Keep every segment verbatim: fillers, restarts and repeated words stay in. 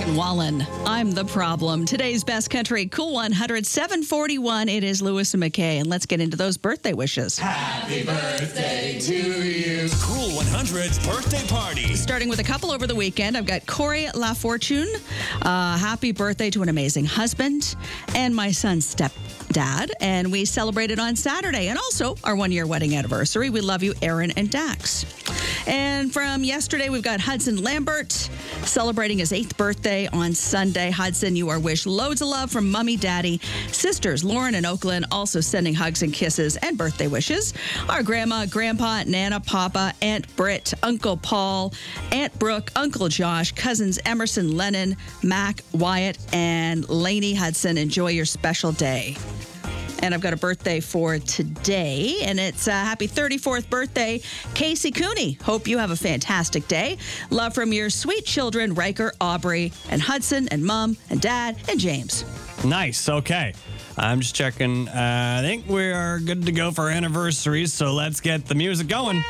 Wallen, I'm the problem. Today's best country, Cool one hundred, seven forty-one. It is Lewis and McKay, and let's get into those birthday wishes. Happy birthday to you. Cool one hundred's birthday party. Starting with a couple over the weekend, I've got Corey LaFortune. Uh, happy birthday to an amazing husband and my son's stepdad. And we celebrated on Saturday, and also our one-year wedding anniversary. We love you, Aaron and Dax. And from yesterday, we've got Hudson Lambert celebrating his eighth birthday on Sunday. Hudson, you are wished loads of love from Mommy, Daddy, sisters Lauren and Oakland, also sending hugs and kisses and birthday wishes. Our grandma, grandpa, Nana, Papa, Aunt Britt, Uncle Paul, Aunt Brooke, Uncle Josh, cousins Emerson, Lennon, Mac, Wyatt, and Lainey Hudson. Enjoy your special day. And I've got a birthday for today, and it's a happy thirty-fourth birthday, Casey Cooney. Hope you have a fantastic day. Love from your sweet children, Riker, Aubrey, and Hudson, and Mom, and Dad, and James. Nice. Okay. I'm just checking. Uh, I think we are good to go for anniversaries, so let's get the music going.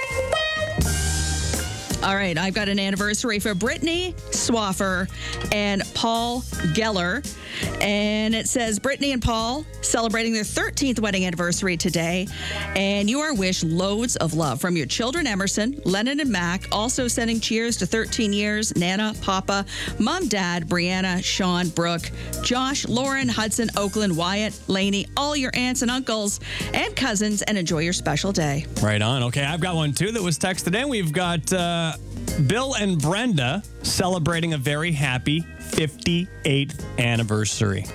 All right, I've got an anniversary for Brittany Swaffer and Paul Geller. And it says, Brittany and Paul celebrating their thirteenth wedding anniversary today. And you are wished loads of love from your children, Emerson, Lennon, and Mac. Also sending cheers to thirteen years, Nana, Papa, Mom, Dad, Brianna, Sean, Brooke, Josh, Lauren, Hudson, Oakland, Wyatt, Lainey, all your aunts and uncles and cousins, and enjoy your special day. Right on. Okay, I've got one, too, that was texted in. We've got uh, Bill and Brenda celebrating a very happy fifty-eighth anniversary.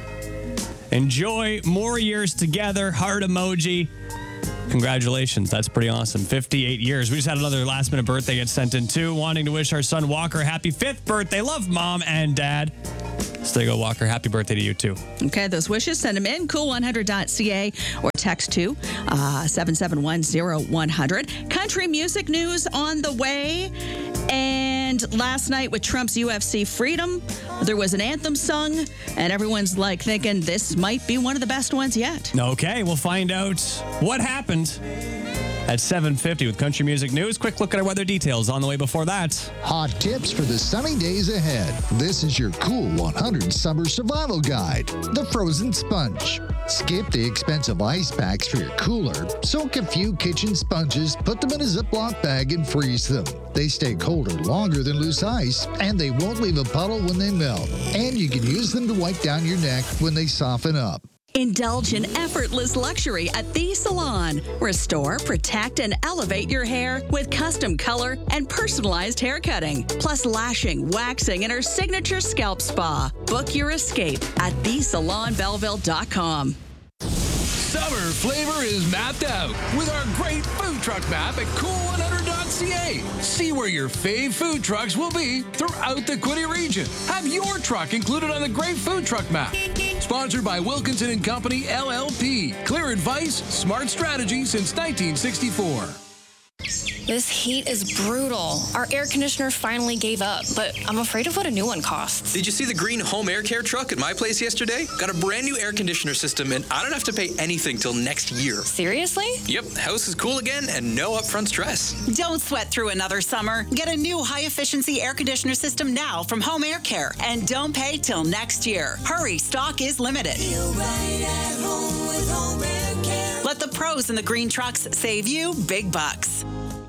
Enjoy more years together. Heart emoji. Congratulations. That's pretty awesome. fifty-eight years. We just had another last minute birthday get sent in too. Wanting to wish our son Walker happy fifth birthday. Love Mom and Dad. So there you go, Walker. Happy birthday to you too. Okay, those wishes, send them in, cool one hundred dot c a or text to uh, seven seven one zero one hundred. Country music news on the way. And last night with Trump's U F C Freedom, there was an anthem sung, and everyone's like thinking this might be one of the best ones yet. Okay, we'll find out what happened at seven fifty with Country Music News. Quick look at our weather details on the way before that. Hot tips for the sunny days ahead. This is your Cool one hundred Summer Survival Guide. The Frozen Sponge. Skip the expensive ice packs for your cooler. Soak a few kitchen sponges, put them in a Ziploc bag, and freeze them. They stay colder longer than loose ice, and they won't leave a puddle when they melt. And you can use them to wipe down your neck when they soften up. Indulge in effortless luxury at The Salon. Restore, protect, and elevate your hair with custom color and personalized hair cutting, plus lashing, waxing, and our signature scalp spa. Book your escape at the salon belleville dot com. Summer flavor is mapped out with our great food truck map at cool one hundred dot c a. See where your fave food trucks will be throughout the Quinte region. Have your truck included on the great food truck map. Sponsored by Wilkinson and Company, L L P. Clear advice, smart strategy since nineteen sixty-four. This heat is brutal. Our air conditioner finally gave up, but I'm afraid of what a new one costs. Did you see the green home air care truck at my place yesterday? Got a brand new air conditioner system, and I don't have to pay anything till next year. Seriously? Yep, house is cool again and no upfront stress. Don't sweat through another summer. Get a new high-efficiency air conditioner system now from Home Air Care, and don't pay till next year. Hurry, stock is limited. Feel right at home with Home Air Care. Let the pros in the green trucks save you big bucks.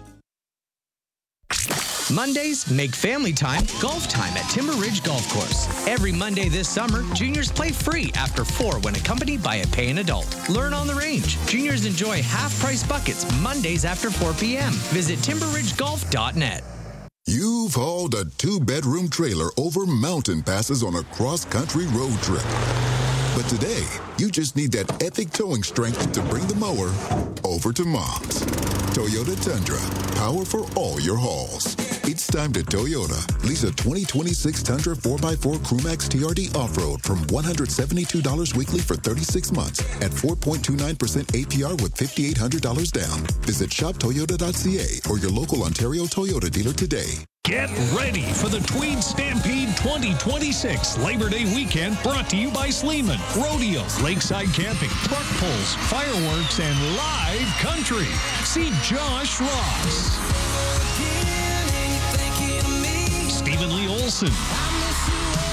Mondays make family time golf time at Timber Ridge Golf Course. Every Monday this summer, juniors play free after four when accompanied by a paying adult. Learn on the range. Juniors enjoy half-price buckets Mondays after four p.m. Visit timber ridge golf dot net. You've hauled a two-bedroom trailer over mountain passes on a cross-country road trip. But today, you just need that epic towing strength to bring the mower over to Mom's. Toyota Tundra, power for all your hauls. It's time to Toyota. Lease a twenty twenty-six Tundra four by four Crewmax T R D Off-Road from one hundred seventy-two dollars weekly for thirty-six months at four point two nine percent A P R with five thousand eight hundred dollars down. Visit shop toyota dot c a or your local Ontario Toyota dealer today. Get ready for the Tweed Stampede twenty twenty-six Labor Day weekend, brought to you by Sleeman. Rodeos, lakeside camping, truck pulls, fireworks, and live country. See Josh Ross, Stephen Lee Olson,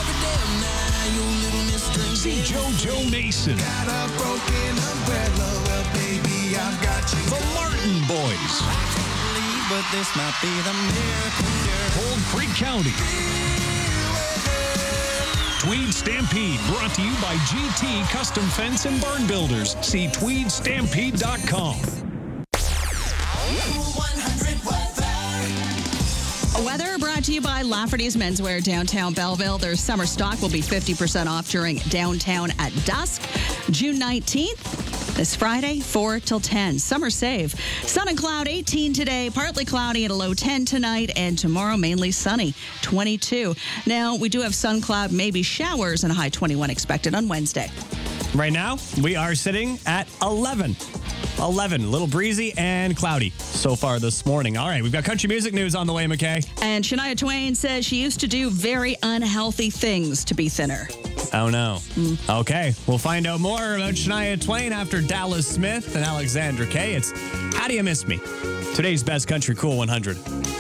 your little miss drink. See JoJo Mason. Got a broken umbrella, well, baby, I've got you. The Martin Boys. I can't leave, but this might be the miracle girl. Cold Creek County. Tweed Stampede, brought to you by G T Custom Fence and Barn Builders. See tweed stampede dot com. Weather brought to you by Lafferty's Menswear, downtown Belleville. Their summer stock will be fifty percent off during downtown at dusk. June nineteenth, this Friday, four till ten. Summer save. Sun and cloud, eighteen today. Partly cloudy at a low ten tonight. And tomorrow, mainly sunny, twenty-two. Now, we do have sun, cloud, maybe showers, and a high twenty-one expected on Wednesday. Right now, we are sitting at eleven. eleven, a little breezy and cloudy so far this morning. All right, we've got country music news on the way, McKay. And Shania Twain says she used to do very unhealthy things to be thinner. Oh, no. Mm. Okay, we'll find out more about Shania Twain after Dallas Smith and Alexandra Kay. It's How Do You Miss Me? Today's Best Country Cool one hundred.